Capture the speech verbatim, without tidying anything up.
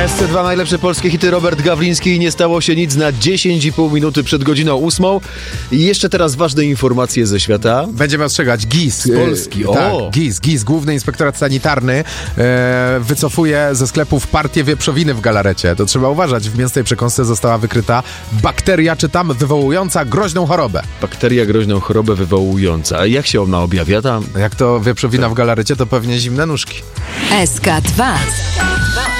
S C dwa najlepsze polskie hity, Robert Gawliński i nie stało się nic na dziesięć i pół minuty przed godziną ósmą. I jeszcze teraz ważne informacje ze świata. Będziemy ostrzegać. G I S Z Polski, e, o! Tak, G I S, G I S, Główny Inspektorat Sanitarny e, wycofuje ze sklepów partię wieprzowiny w galarecie. To trzeba uważać. W mięsnej przekąsce została wykryta bakteria, czy tam, wywołująca groźną chorobę. Bakteria groźną chorobę wywołująca. A jak się ona objawia tam? Jak to wieprzowina w galarecie, to pewnie zimne nóżki. S K dwa.